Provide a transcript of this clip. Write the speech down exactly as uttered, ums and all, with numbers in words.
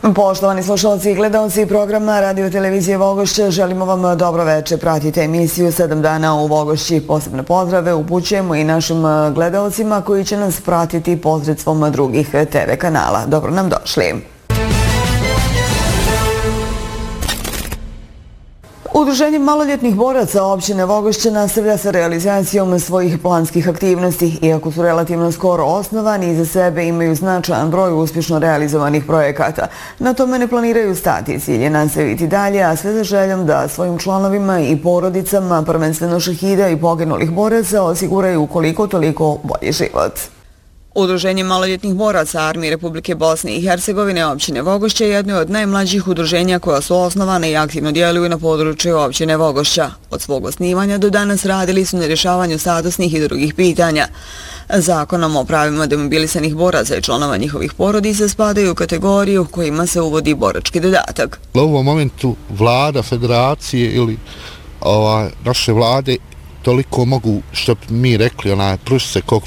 Poštovani slušalci i gledalci programa Radio Televizije Vogošće, želimo vam dobro večer. Pratite emisiju sedam dana u Vogošći. Posebne pozdrave upućujemo i našim gledalcima koji će nas pratiti posredstvom drugih te ve kanala. Dobro nam došli. Udruženje maloljetnih boraca općine Vogošće nastavlja sa realizacijom svojih planskih aktivnosti. Iako su relativno skoro osnovani, iza sebe imaju značajan broj uspješno realizovanih projekata. Na tome ne planiraju stati, cilj je nastaviti dalje, a sve za željom da svojim članovima i porodicama, prvenstveno šehida i poginulih boraca, osiguraju koliko toliko bolji život. Udruženje maloljetnih boraca Armije Republike Bosne i Hercegovine općine Vogošće je jedno od najmlađih udruženja koja su osnovane i aktivno djeluju na području općine Vogošća. Od svog osnivanja do danas radili su na rješavanju statusnih i drugih pitanja. Zakonom o pravima demobilisanih boraca i članova njihovih porodica spadaju u kategoriju kojima se uvodi borački dodatak. U ovom momentu vlada, federacije ili ova, naše vlade toliko mogu, što mi rekli, onaj, pruži se koliko